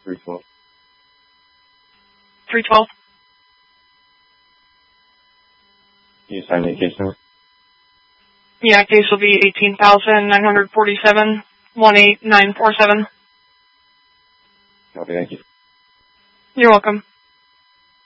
312. 312. Can you assign me a case number? Yeah, case will be 18,947, 18947. Okay, thank you. You're welcome.